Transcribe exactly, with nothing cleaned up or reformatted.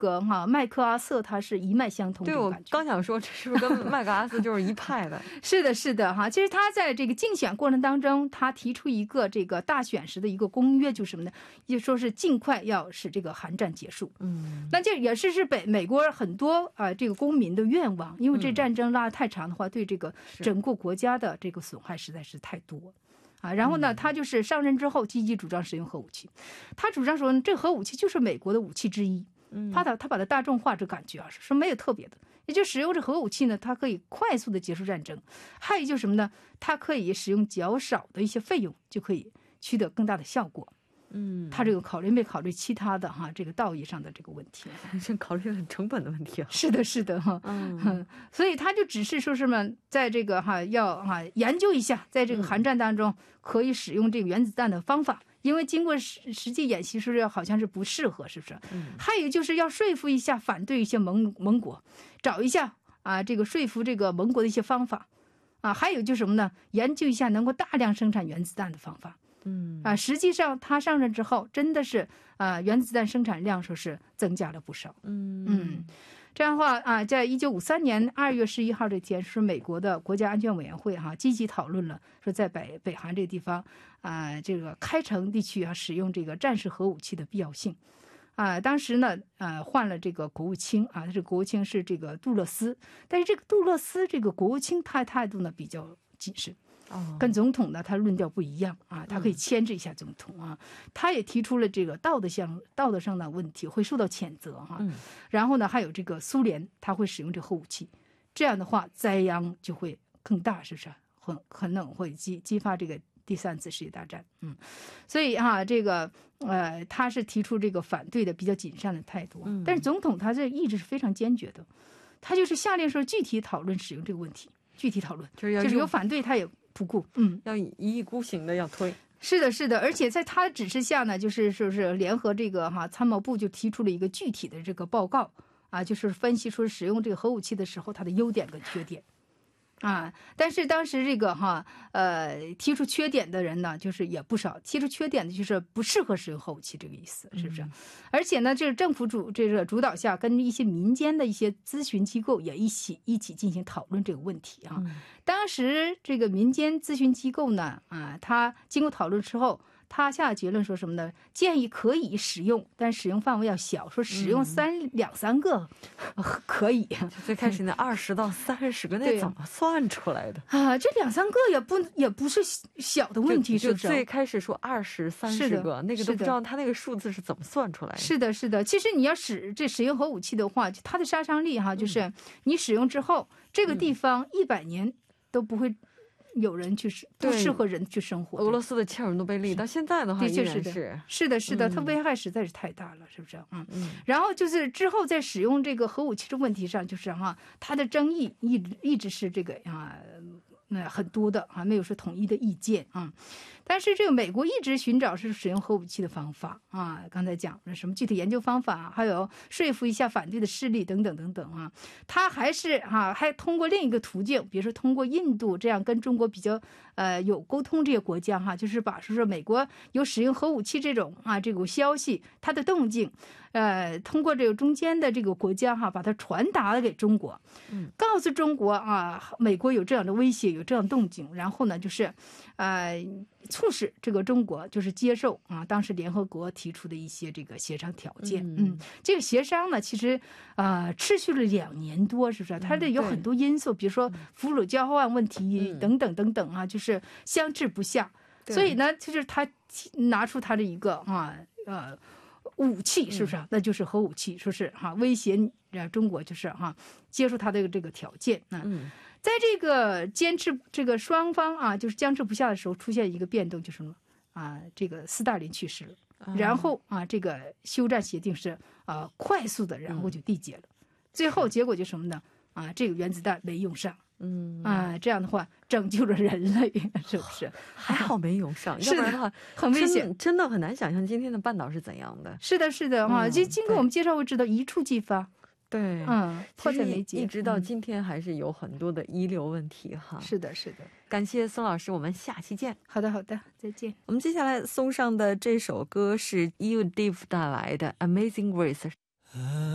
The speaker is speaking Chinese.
个哈麦克阿瑟他是一脉相通。 对，我刚想说这是不是跟麦克阿瑟就是一派的？ 是的是的哈，其实他在这个竞选过程当中，他提出一个这个大选时的一个公约，就是什么呢？就说是尽快要使这个韩战结束。嗯，那这也是是北美国很多啊、呃、这个公民的愿望，因为这战争拉得太长的话，对这个整个国家的这个损害实在是太多。啊，然后呢，他就是上任之后积极主张使用核武器。他主张说，这核武器就是美国的武器之一。他他他把它大众化，这感觉啊，是没有特别的。也就使用这核武器呢，它可以快速的结束战争。还有就是什么呢？它可以使用较少的一些费用，就可以取得更大的效果。嗯，他这个考虑没考虑其他的哈，这个道义上的这个问题， 这考虑了成本的问题啊。 是的，是的哈，嗯，所以他就只是说什么，在这个哈要哈研究一下，在这个韩战当中可以使用这个原子弹的方法，因为经过实实际演习是不是好像是不适合，是不是？嗯，还有就是要说服一下反对一些盟盟国，找一下啊这个说服这个盟国的一些方法，啊，还有就是什么呢？研究一下能够大量生产原子弹的方法。嗯啊，实际上他上任之后，真的是啊，原子弹生产量说是增加了不少。嗯嗯，这样的话啊，在一九五三年二月十一号这天，是美国的国家安全委员会哈、啊、积极讨论了，说在北北韩这个地方啊，这个开城地区啊使用这个战时核武器的必要性。啊，当时呢，呃，换了这个国务卿啊，这个国务卿是这个杜勒斯，但是这个杜勒斯这个国务卿他态度呢比较谨慎。跟总统呢，他论调不一样啊，他可以牵制一下总统啊。他也提出了这个道德上道德上的问题，会受到谴责哈、啊。然后呢，还有这个苏联，他会使用这个核武器，这样的话灾殃就会更大，是不是？很可能会激激发这个第三次世界大战。嗯，所以哈、啊，这个呃，他是提出这个反对的比较谨慎的态度，但是总统他这意志是非常坚决的，他就是下令说具体讨论使用这个问题，具体讨论， 就是要就是有反对他也不顾，嗯， 要一意孤行的要推。 是的，是的，而且在他的指示下呢，就是说是联合这个哈参谋部就提出了一个具体的这个报告啊，就是分析说使用这个核武器的时候它的优点跟缺点。啊，但是当时这个哈呃提出缺点的人呢，就是也不少。提出缺点的就是不适合使用核武器这个意思，是不是？嗯、而且呢，这个政府主这个主导下，跟一些民间的一些咨询机构也一起一起进行讨论这个问题啊。嗯、当时这个民间咨询机构呢，啊，他经过讨论之后。他下结论说什么呢？建议可以使用，但使用范围要小，说使用三、嗯、两三个、呃、可以。 最开始那二十到三十个，那怎么算出来的啊？这两三个也不也不是小的问题，是不是？ 最开始说二十三十个，那个都不知道他那个数字是怎么算出来的。 是的，是的。其实你要使这使用核武器的话，它的杀伤力哈，就是你使用之后，嗯、这个地方一百年都不会。有人去不适合人去生活。 俄罗斯的切尔诺贝利到现在的话依然是是的是的，它危害实在是太大了，是不是？嗯嗯。然后就是之后在使用这个核武器的问题上，就是哈，它的争议一直一直是这个啊。那很多的啊，没有说统一的意见啊。但是这个美国一直寻找是使用核武器的方法啊，刚才讲了什么具体研究方法，还有说服一下反对的势力等等等等啊。他还是啊，还通过另一个途径，比如说通过印度这样跟中国比较呃有沟通这些国家哈，就是把说说美国有使用核武器这种啊这种消息，它的动静，呃，通过这个中间的这个国家哈，把它传达了给中国，嗯，告诉中国啊，美国有这样的威胁，有这样的动静，然后呢，就是呃。促使这个中国就是接受啊，当时联合国提出的一些这个协商条件。嗯，嗯这个协商呢，其实啊、呃、持续了两年多，是不是？它这有很多因素，比如说俘虏交换问题等等等等啊，就是相持不下。所以呢，就是他拿出他的一个啊呃武器，是不是？嗯、那就是核武器，说是哈威胁中国，就是哈接受他的这个条件啊。嗯在这个坚持这个双方啊，就是僵持不下的时候，出现一个变动，就是什么啊？这个斯大林去世了，嗯、然后啊，这个休战协定是啊快速的，然后就缔结了。嗯、最后结果就是什么呢？啊，这个原子弹没用上，嗯啊，这样的话拯救了人类，是不是？ 还好没用上，要不然的话很危险， 真的很难想象今天的半岛是怎样的。 是的，是的啊，经、嗯、经过我们介绍会知道一触即发。 对， 嗯，迫在眉睫， 一直到今天还是有很多的遗留问题哈。 是的，是的。 感谢孙老师，我们下期见。 好的，好的，再见。 我们接下来送上的这首歌是 You Div 带来的《Amazing Grace》。